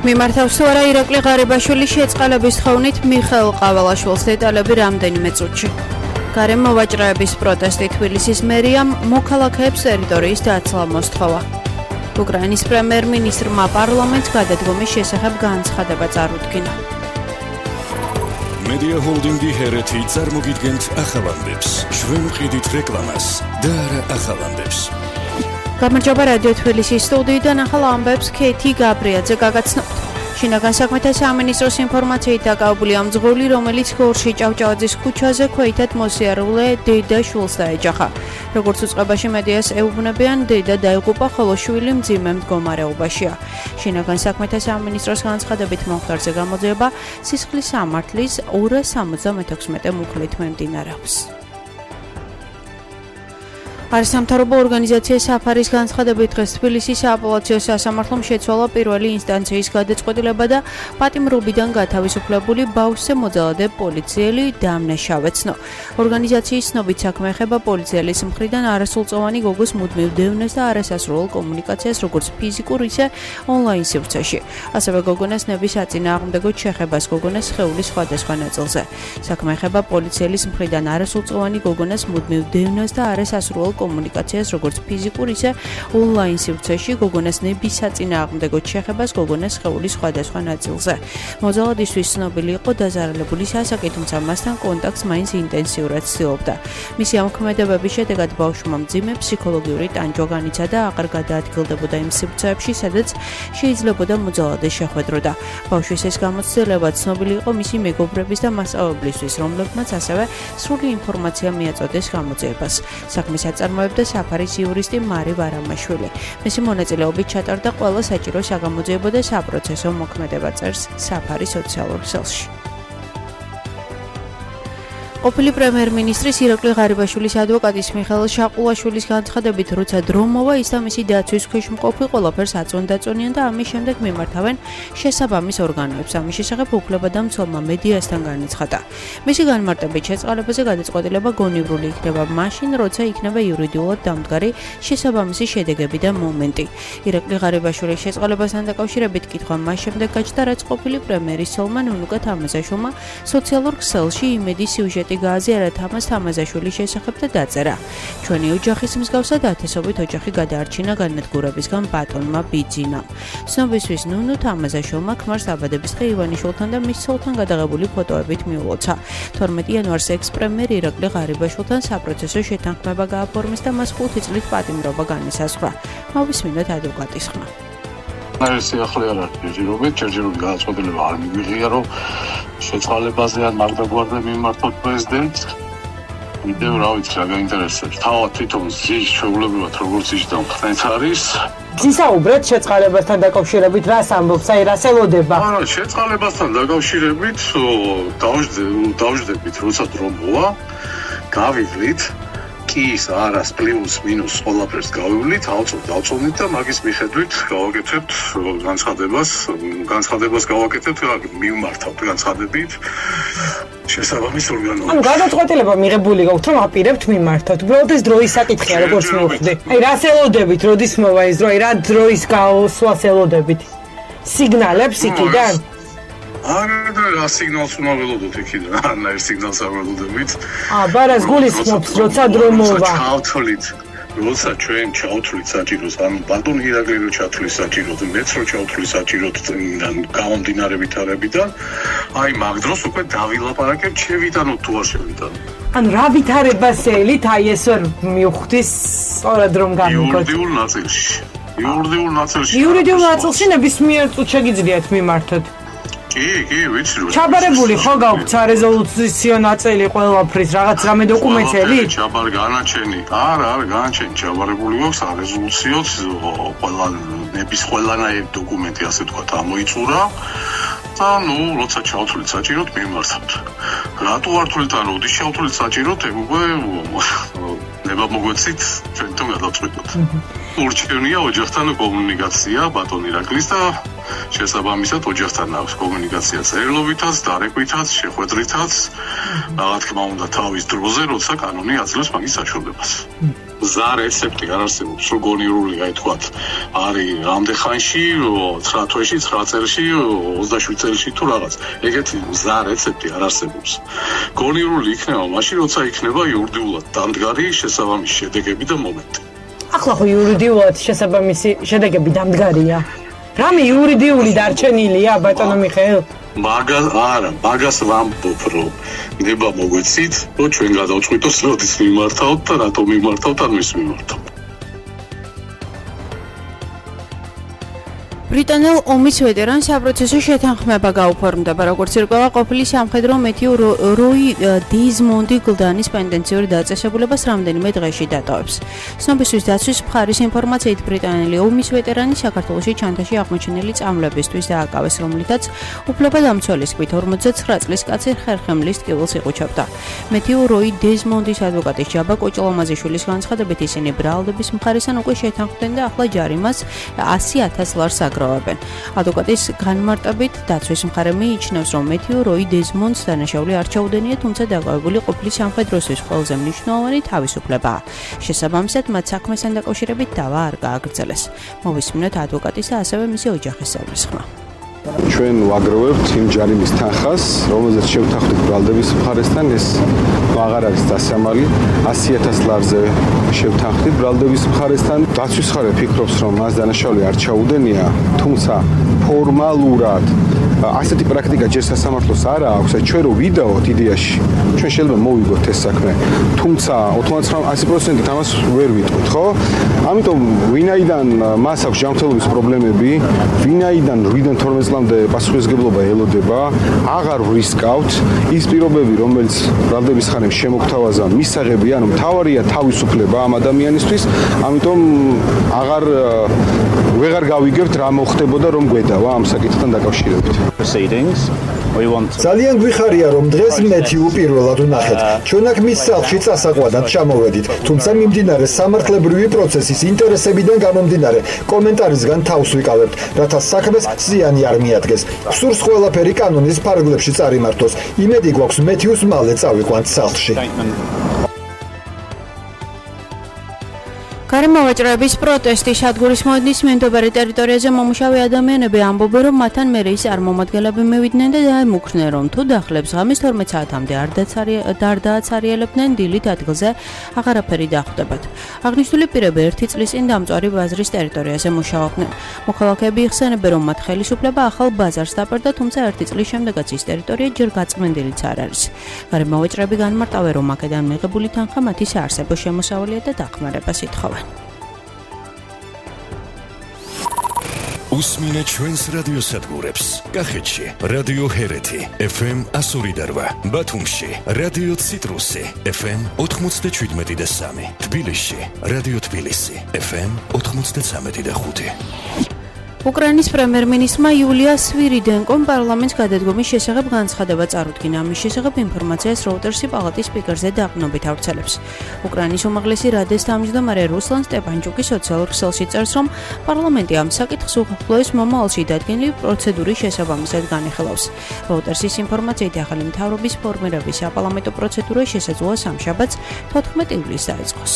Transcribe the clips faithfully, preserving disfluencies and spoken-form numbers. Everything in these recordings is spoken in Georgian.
მიმართავს თუ არა ირაკლი ღარიბაშვილის შეწყალების თხოვნით მიხეილ ყავალაშვილს დეტალები რამდენიმე წუთში. გარემო მოვაჭრეების პროტესტი თბილისის მერიამ მოქალაქეებს ტერიტორიის დაცლა მოსთხოვა. უკრაინის პრემიერ-მინისტრმა პარლამენტს გადადგომის შესახებ განცხადება წარუდგინა. მედია ჰოლდინგი ჰერეთი წარმოგიდგენთ ახალანდებს. ჩვენ ვყიდით რეკლამას და არა ახალანდებს. გამარჯობა რადიო თბილისის სტუდიიდან ახალ ამბებს ქეთი გაბრიაძე გაგაცნობთ. შინაგან საქმეთა სამინისტროს ინფორმაციით დაკავებული ამძღოლი, რომელიც გორში ჭავჭავაძის ქუჩაზე ქვეითად მოსიარულე დედა შვილს დაეჯახა. როგორც უწყებაში მედიას ეუბნებიან, დედა დაიღუპა, ხოლო შვილი მძიმე მდგომარეობაშია. შინაგან საქმეთა სამინისტროს განცხადებით მომხდარზე გამოძიება სისხლის სამართლის ორას სამოცდამეექვსმეტე მუხლით მიმდინარეობს. არასამთავრობო ორგანიზაცია საფარის განცხადებით დღეს თბილისის სააპელაციო სასამართლომ შეცვალა პირველი ინსტანციის გადაწყვეტილება და პატიმრობიდან გათავისუფლებული ბავშვზე მოძალადე პოლიციელი დამნაშავე ცნო. ორგანიზაციის ცნობით საქმე ეხება პოლიციელის მხრიდან არასრულწლოვანი გოგოს მუდმივ დევნას და არასასრულო კომუნიკაციას როგორც ფიზიკურ, ისე ონლაინ სივრცეში. ასევე გოგონას ნების აწინააღმდეგო შეხებას გოგონას სხეულის სხვადასხვა ნაწილზე. საქმე ეხება პოლიციელის მხრიდან არასრულწლოვანი გოგონას მუდმივ დევნას და არასასრულო კომუნიკაციას როგორც ფიზიკურ, ისე ონლაინ სივრცეში გოგონას ნების საწინააღმდეგო შეხებას გოგონას სხეულის სხვადასხვა ნაწილზე. მოძალადისთვის ცნობილი იყო დაზარალებული სასაკი, თუმცა მასთან კონტაქტს მაინც ინტენსიურად ცდილობდა. მისი ამოქმედებების შედეგად ბავშვმა მძიმე ფსიქოლოგიური ტანჯვა განიცა და აღარ გადაადგილდებოდა იმ სივრცეებში, სადაც შეიძლებოდა მოძალადეს შეხვედროდა. ბავშვის ეს გამოცდილება ცნობილი იყო მისი მეგობრების და მასწავლებლისთვის, რომლებმაც ასევე სრული ინფორმაცია მიაწოდეს გამოძიებას. საქმის აწარმოებდა საფარის იურისტი მარი ვარამაშვილი. მისი მონაწილეობით ჩატარდა ყველა საჭირო საგამოძიებო და საპროცესო მოქმედება, წერს საფარის სოციალურ ქსელში. ყოფილი პრემიერ-მინისტრის ირაკლი ღარიბაშვილის ადვოკატის მიხეილ შაყულაშვილის განცხადებით, როცა დრო მოვა, ის და მისი დაცვის ქვეშ მყოფი ყველაფერს აწონდაწონიან და ამის შემდეგ მიმართავენ შესაბამის ორგანოებს. ამის შესახებ უფლებადამცველმა მედიასთან განაცხადა. მისი განმარტებით, შეწყალებაზე გადაწყვეტილება გონივრული იქნება მაშინ, როცა იქნება იურიდიულად დამდგარი შესაბამისი შედეგები და მომენტი. ირაკლი ღარიბაშვილის შეწყალებასთან დაკავშირებით კითხვა მას შემდეგ გაჩნდა, რაც ყოფილი პრემიერის ცოლმა ნუნუგა თამაზაშვილმა სოციალურ ქსელში იმედის სიუჟეტი გააზიარა თამაზ თამაზაშვილის შესახებ და დაწერა. ჩვენი ოჯახის მსგავსად ათასობით ოჯახი გადაარჩინა განადგურებისგან ბატონმა ბიძინამ. ცნობისთვის ნუნუ თამაზაშვილმა ქმარს დაბადების დღე ივანიშვილთან და მის ცოლთან გადაღებული ფოტოებით მიულოცა. თორმეტი იანვარს ექს-პრემიერ ირაკლი ღარიბაშვილთან საპროცესო შეთანხმება გააფორმეს და მას ხუთი წლით პატიმრობა განისაზღვრა. მოვისმინოთ ადვოკატის ხმა. ეს ახლა არ არის ჯერჯერობით, ჯერჯერობით გადაწყვეტილება არ მიგვიღია, რომ შეწყალებაზე ან მაგდაგვარდა მიმართოთ პრეზიდენტს. კიდევ რა ვიცი, რა გაინტერესებს. თავად თვითონ ზის შეულებრივად როგორც ის და მხნეთ არის. გისაუბრეთ შეწყალებასთან დაკავშირებით, რას ამბობს, აი რას ელოდება? არა, შეწყალებასთან დაკავშირებით დავждებით, როცა დრო მოვა, გავივლით. ის არას პლუს მინუს ყველაფერს გავივლით, ავწოვთ, დავწოვნით და მაგის მიხედვით გავაკეთებთ განცხადებას, განცხადებას გავაკეთებთ, მივმართავთ განცხადებით შესაბამის ორგანოებს. ანუ გადაწყვეტილება მიღებული გაქვთ, რომ აპირებთ მიმართოთ. უბრალოდ ეს დროის საკითხია, როგორც მივხვდი. აი რას ელოდებით, როდის მოვა ეს დრო, აი რა დროის გავსვლას ელოდებით? სიგნალებს იქიდან? არა და რა სიგნალს უნდა ველოდოთ იქიდან, არანაირ სიგნალს არ ველოდებით. აა, ბარას გულისხმობს, როცა დრო მოვა. ჩავთვლით, როცა ჩვენ ჩავთვლით საჭიროს, ანუ ბატონი ირაკლი რო ჩავთვლის საჭიროდ, მეც რო ჩავთვლის საჭიროდ გამომდინარე ვითარებიდან, აი მაგ დროს უკვე დავილაპარაკებ, შევიტანოთ თუ არ შევიტანოთ. ანუ რა ვითარებას ელით, აი ეს ვერ მივხვდი სწორად რომ გამიგოთ. იურიდიულ ნაწილში. იურიდიულ ნაწილში. იურიდიულ ნაწილში ნებისმიერ წუთს შეგიძლიათ მიმართოთ. კი, კი, ვიცი რომ ჩაბარებული ხო გაქვთ სარეზოლუციო ნაწილი ყველაფრის, რაღაც რამე დოკუმენტები? ჩაბარ განაჩენი. არა, არა, განაჩენი ჩაბარებული გვაქვს სარეზოლუციოც, ყველა ნების ყველანაირი დოკუმენტი, ასე ვთქვათ, ამოიწურა. და ნუ, როცა ჩავთვლით საჭიროდ, მიმართავთ. რატო არ თვლით, ან როდის ჩავთვლით საჭიროდ, ეგ უკვე ნება მოგვეცით, ჩვენთან გადავწყვიტოთ. ურჩევნია ოჯახთან კომუნიკაცია ბატონ ირაკლის და შესაბამისად ოჯახთან აქვს კომუნიკაცია წერილობითაც, დარეკვითაც, შეხვედრითაც, რა თქმა უნდა თავის დროზე, როცა კანონი აძლევს მაგის საშუალებას. მზა რეცეპტი არ არსებობს, რომ გონირული, აი თქვათ, არის რამდენ ხანში, ცხრა თვეში, ცხრა წელში, ოცდაშვიდ წელში თუ რაღაც. ეგეთი მზა რეცეპტი არ არსებობს. გონირული იქნება მაშინ, როცა იქნება იურიდიულად დამდგარი შესაბამისი შედეგები და მომენტი. ახლა ხო იურიდიულად შესაბამისი შედეგები დამდგარია. რამე იურიდიული დარჩენილია, ბატონო მიხეილ? მაგას არა, მაგას ვამბობ, რომ ნება მოგვეცით, რომ ჩვენ გადავწყვიტოს როდის მიმართავთ და რატომ მიმართავთ ან ვის მიმართავთ. ბრიტანელ ომის ვეტერანს საპროცესო შეთანხმება გაუფორმდება, როგორც ირკვევა ყოფილი სამხედრო მეთიუ როი დიზმონდი გლდანის პენდენციური დაწესებულებას რამდენიმე დღეში დატოვებს. ცნობისთვის დაცვის მხარის ინფორმაციით ბრიტანელი ომის ვეტერანი საქართველოში ჩანთაში აღმოჩენილი წამლებისთვის დააკავეს, რომლითაც უფლებადამცველის თქმით ორმოცდაცხრა წლის კაცი ხერხემლის ტკივილს იხუჩებდა. მეთიუ როი დიზმონდის ადვოკატის ჯაბა კოჭლომაზიშვილის განცხადებით ისინი ბრალდების მხარესთან უკვე შეთანხმდნენ და ახლა ჯარიმას ასი ათას ლარს აგროვებენ. ადვოკატის განმარტებით დაცვის მხარე მიიჩნევს, რომ მეთიუ როი დეზმონდს დანაშაული არ ჩაუდენია, თუმცა დაკავებული ყოფილი სამხედროსთვის ყველაზე მნიშვნელოვანი თავისუფლებაა. შესაბამისად, მათ საქმესთან დაკავშირებით დავა არ გააგრძელეს. მოვისმინოთ ადვოკატის და ასევე მისი ოჯახის წევრების ხმა. ჩვენ ვაგროვებთ იმ ჯარიმის თანხას, რომელზეც შევთანხმდით ბრალდების მხარესთან, ეს აღარ არის დასამალი, ასი ათას ლარზე შევთანხმდით ბრალდების მხარესთან. დაცვის მხარე ფიქრობს, რომ მას დანაშაული არ ჩაუდენია, თუმცა ფორმალურად ასეთი პრაქტიკა ჯერ სასამართლოს არ აქვს, ჩვენ რო ვიდაოთ იდეაში, ჩვენ შეიძლება მოვიგოთ ეს საქმე, თუმცა ოთხმოცდათხმეტ ასი პროცენტით ამას ვერ ვიტყვით, ხო? ამიტომ ვინაიდან მას აქვს ჯანმრთელობის პრობლემები, ვინაიდან რვიდან თორმეტ წლამდე პასუხისმგებლობა ელოდება, აღარ ვრისკავთ ის პირობები, რომელიც ბრალდების ხანემ შემოგთავაზა, მისაღებია, ანუ მთავარია თავისუფლება ამ ადამიანისთვის, ამიტომ აღარ ვეღარ გავიგებთ რა მოხდებოდა რომ გვედავა ამ საკითხთან დაკავშირებით. ძალიან გვიხარია რომ დღეს მეთიუ პირველად ვნახეთ. ჩვენ აქ მის სახლში წასაყვანად ჩამოვედით, თუმცა მიმდინარე სამართლებრივი პროცესის ინტერესებიდან გამომდინარე, კომენტარისგან თავს ვიკავებთ, რათა საქმეს ზიანი არ მიადგეს. სურს ყველაფერი კანონის ფარგლებში წარიმართოს. იმედი გვაქვს მეთიუს მალე წავიყვანთ სახლში. გარემოვაჭრეების პროტესტი სადგურის მოედნის მიმდებარე ტერიტორიაზე მომუშავე ადამიანები ამბობენ, რომ მათთან მერე ის წარმომადგენლები მივიდნენ და დაემუქრნენ, რომ თუ დახლებს ღამის თორმეტ საათამდე არ დააცარიელებდნენ, დილით ადგილზე აღარაფერი დახვდებათ. აღნიშნული პირები ერთი წლის წინ დამწვარი ბაზრის ტერიტორიაზე მუშაობდნენ. მოქალაქეები იხსენებენ, რომ მათ ხელისუფლება ახალ ბაზარს დაპყრდა, თუმცა ერთი წლის შემდეგაც ის ტერიტორია ჯერ გაწმენდილიც არ არის. გარემოვაჭრეები განმარტავენ, რომ აქედან მიღებული თანხა მათი საარსებო შემოსავალია და დახმარებას ითხოვენ. უსმინე ჩვენს რადიოსადგურებს. კახეთში რადიო ჰერეთი ეფ ემ εκατო ორი და რვა, ბათუმში რადიო ციტრუსი ეფ ემ ოთხმოცდაშვიდმეტი და სამი, თბილისში რადიო თბილისი ეფ ემ ოთხმოცდაცამეტი და ხუთი. უკრაინის პრემიერ-მინისტრმა იულია სვირიდენკომ პარლამენტს გადადგომის შესახებ განცხადება წარუდგინა. ამის შესახებ ინფორმაციას როუტერსი პალატის სპიკერზე დაყრდნობით ავრცელებს. უკრაინის უმაღლესი რადის თავმჯდომარე რუსლან სტეპანჩუკი სოციალურ ქსელში წერს, რომ პარლამენტი ამ საკითხს უახლოეს მომავალში დადგენილი პროცედურის შესაბამისად განიხილავს. როუტერსის ინფორმაციით ახალი მთავრობის ფორმირების საპარლამენტო პროცედურა შესაძლოა სამშაბათს თოთხმეტ ივლისს დაიწყოს.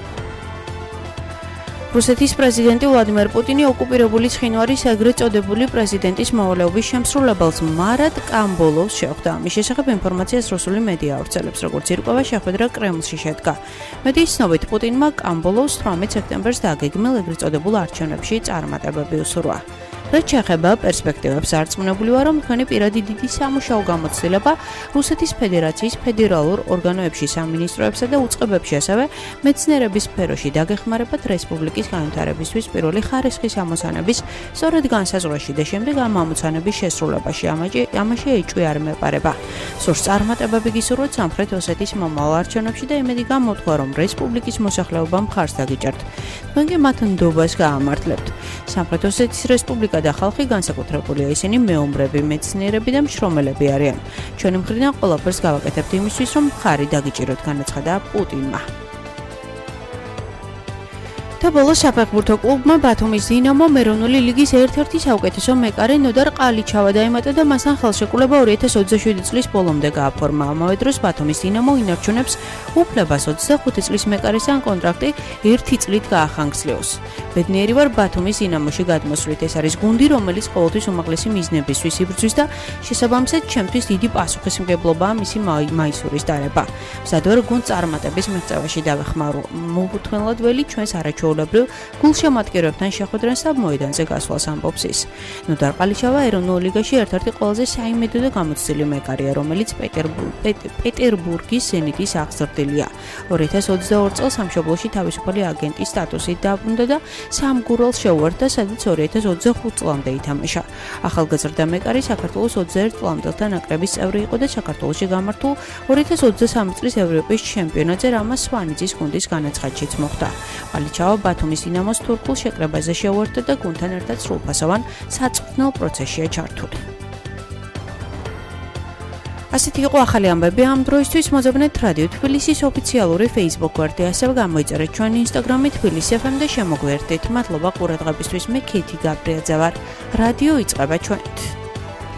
რუსეთის პრეზიდენტი ვლადიმერ პუტინი ოკუპირებული ცხინვალის ეგრეთ წოდებული პრეზიდენტის მოვალეობის შემსრულებელს მარად კამბოლოვს შეხვდა. ამის შესახებ ინფორმაციას რუსული მედია ავრცელებს, როგორც ირკვევა, შეხვედრა კრემლში შედგა. მედიის ცნობით პუტინმა კამბოლოვს თვრამეტ სექტემბერს დაგეგმილ ეგრეთ წოდებულ არჩევნებში წარმატებები უსურვა. რაც შეეხება პერსპექტივებს, არწმუნებული ვარ, რომ თქვენი პირადი დიდი სამუშაო გამოცდილება რუსეთის ფედერაციის ფედერალურ ორგანოებში, სამინისტროებსა და უწყებებში, ასევე მეცნიერების სფეროში დაგეხმარებათ რესპუბლიკის განვითარებისთვის პირველი ხარისხის ამოცანების სწორედ განსაზღვრაში და შემდეგ ამ ამოცანების შესრულებაში. ამაში ეჭვი არ მეპარება. სურს წარმატებები გისურვოთ სამხრეთ ოსეთის მომავალ არჩევნებში და იმედი გამოთქვა, რომ რესპუბლიკის მოსახლეობა მხარს დაგიჭერთ. თქვენ კი მათ ნდობას გაამართლებთ. სამხრეთ ოსეთის რესპუბლიკა და ხალხი განსაკუთრებულია, ისინი მეომრები, მეცნიერები და მშრომელები არიან. ჩვენი მხრიდან ყველაფერს გავაკეთებთ იმისთვის, რომ მხარი დაგიჭიროთ, განაცხადა პუტინმა. და ბოლოს საფეხბურთო კლუბმა ბათუმის დინამომ ეროვნული ლიგის ერთ-ერთი საუკეთესო მეკარე ნოდარ ყალიჩავა დაემატა და მასთან ხელშეკრულება ორი ათას ოცდაშვიდი წლის ბოლომდე გააფორმა. ამავე დროს ბათუმის დინამო ინარჩუნებს უფლებას ოცდახუთი წლის მეკარესთან კონტრაქტი ერთი წლით გაახანგრძლივოს. ბედნიერი ვარ ბათუმის დინამოში გადმოსვლით. ეს არის გუნდი, რომელიც ყოველთვის უმაღლესი მიზნებისთვის იბრძვის და შესაბამისად ჩემთვის დიდი პასუხისმგებლობაა მისი მაისურის დარება. მზად ვარ გუნდს წარმატების მიღწევაში დავეხმარო. მოუთმენლად ველი ჩვენს არაჩვეულებრივ გულშემატკივრებთან შეხვედრას და მოედანზე გასვლას ამბობს ის. ნოდარ ყალიჩავა ეროვნულ ლიგაში ერთ-ერთი ყველაზე საიმედო და გამოცდილი მეკარეა, რომელიც პეტერბურგის ზენიტის აღზრდილია. ორი ათას ოცდაორი წელს სამშობლოში თავისუფალი აგენტის სტატუსით დაბრუნდა და სამგურელს შეუერთდა, სადაც ორი ათას ოცდახუთ წლამდე ითამაშა. ახალგაზრდა მეკარე საქართველოს ოცდაერთ წლამდელთა ნაკრების წევრი იყო და საქართველოში გამართულ ორი ათას ოცდასამი წლის ევროპის ჩემპიონატზე რამა სვანიძის გუნდის განაცხადშიც მოხვდა. ყალიჩავა ბათუმის დინამოს თურქულ შეკრებაზე შეუერთდა და გუნდთან ერთად სრულფასოვან საწვრთნელ პროცესშია ჩართული. ასეთი იყო ახალი ამბები ამ დროისთვის. მოძებნეთ რადიო თბილისის ოფიციალური Facebook გვერდი, ასევე გამოიწერეთ ჩვენი Instagram-ი თბილისი ეფ ემ და შემოგვიერთდით. მადლობა ყურადღებისთვის. მე ქეთი გაბრიაძე ვარ. რადიო იწყება ჩვენით.